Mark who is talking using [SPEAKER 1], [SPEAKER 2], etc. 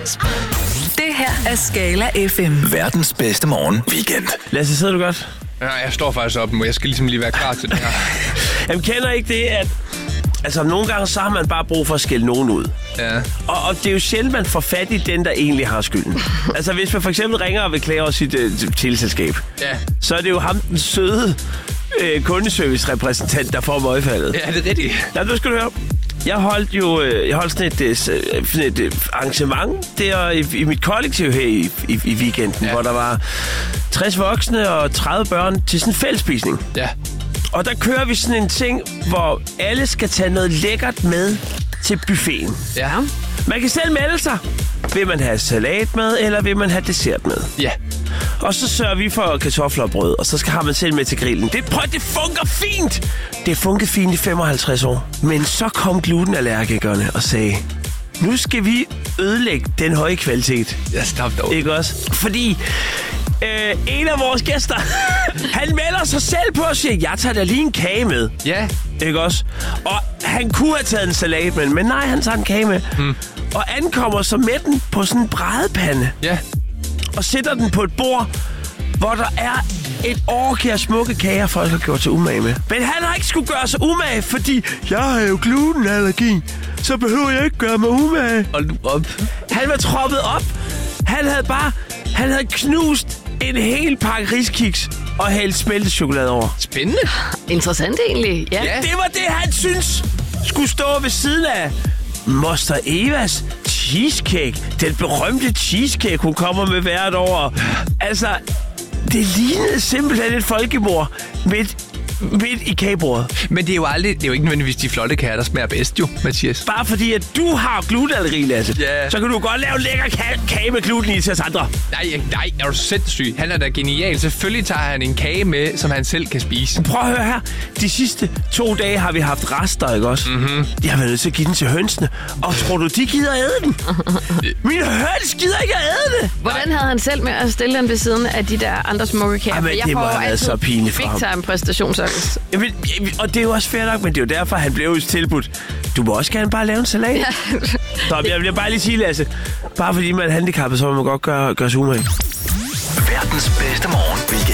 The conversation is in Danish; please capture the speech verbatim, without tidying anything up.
[SPEAKER 1] Det her er Skala F M.
[SPEAKER 2] Verdens bedste morgen weekend.
[SPEAKER 3] Lasse, sidder du godt?
[SPEAKER 4] Ja, jeg står faktisk op nu. Jeg skal ligesom lige være klar til det her.
[SPEAKER 3] Jamen, kender ikke det, at... Altså, nogle gange så har man bare brug for at skælde nogen ud.
[SPEAKER 4] Ja.
[SPEAKER 3] Og, og det er jo sjældent, man får fat i den, der egentlig har skylden. Altså, hvis man for eksempel ringer og vil klage over sit øh, teleselskab,
[SPEAKER 4] Ja.
[SPEAKER 3] så er det jo ham, den søde øh, kundeservice-repræsentant, der får møgfaldet.
[SPEAKER 4] Ja, det er rigtigt.
[SPEAKER 3] Ja, nu skal du høre. Jeg holdt jo øh, jeg holdt sådan et, øh, sådan et øh, arrangement der i, i mit kollektiv her i, i, i weekenden, ja. Hvor der var tres voksne og tredive børn til sådan en fællesspisning.
[SPEAKER 4] Ja.
[SPEAKER 3] Og der kører vi sådan en ting, hvor alle skal tage noget lækkert med til buffeten.
[SPEAKER 4] Ja.
[SPEAKER 3] Man kan selv melde sig. Vil man have salat med, eller vil man have dessert med?
[SPEAKER 4] Ja.
[SPEAKER 3] Og så sørger vi for kartofler og brød, og så skal har man selv med til grillen. Det, prøv, det fungerer fint! Det fungerer fint i femoghalvtreds år. Men så kom glutenallergikerne og sagde, nu skal vi ødelægge den høje kvalitet.
[SPEAKER 4] Ja, stop dog.
[SPEAKER 3] Ikke også? Fordi øh, en af vores gæster, han melder sig selv på og siger, jeg tager da lige en kage med.
[SPEAKER 4] Ja.
[SPEAKER 3] Ikke også? Og han kunne have taget en salat med, men nej, han tager en kage med. Hmm. Og ankommer så med den på sådan en brædepande.
[SPEAKER 4] Ja.
[SPEAKER 3] Og sætter den på et bord, hvor der er et orgie af smukke kager, folk har gjort sig umage med. Men han har ikke skulle gøre sig umage, fordi jeg har jo glutenallergi. Så behøver jeg ikke gøre mig umage.
[SPEAKER 4] Hold nu op.
[SPEAKER 3] Han var troppet op. Han havde bare... Han havde knust en hel pakke riskiks og hældt smeltet chokolade over.
[SPEAKER 4] Spændende.
[SPEAKER 5] Interessant egentlig, ja.
[SPEAKER 4] Ja.
[SPEAKER 3] Det var det, han synes skulle stå ved siden af Moster Evas cheesecake. Den berømte cheesecake, hun kommer med hvert år. Altså, det lignede simpelthen et folkemord midt, midt i kagebordet.
[SPEAKER 4] Men det er jo aldrig, det er jo ikke nødvendigvis de flotte kager, der smager bedst jo, Mathias.
[SPEAKER 3] Bare fordi, at du har glutenallergi, Lasse,
[SPEAKER 4] Ja.
[SPEAKER 3] så kan du godt lave en lækker kage, kage med gluten i til os andre.
[SPEAKER 4] Nej, nej, er du sindssyg? Han er da genial. Selvfølgelig tager han en kage med, som han selv kan spise.
[SPEAKER 3] Prøv at høre her. De sidste to dage har vi haft rester, ikke også? Mm-hmm. Jeg har været nødt til at give den til hønsene. Og tror du, de gider æde den? Mine høns gider ikke at æde det.
[SPEAKER 5] Hvordan havde han selv med at stille den ved siden af de der andre smukke kager?
[SPEAKER 3] Ej, men
[SPEAKER 5] For
[SPEAKER 3] det må have været
[SPEAKER 5] altid
[SPEAKER 3] så pinligt for ham.
[SPEAKER 5] big time præstationsangst.
[SPEAKER 3] Jamen, og det er jo også fair nok, men det er jo derfor, han blev jo tilbudt. Du må også gerne bare lave en salat. Ja. Så jeg vil bare lige sige, Lasse. Bare fordi man er handicappet, så må man godt gøre, gøre sig umage.
[SPEAKER 2] Verdens bedste morgen weekend.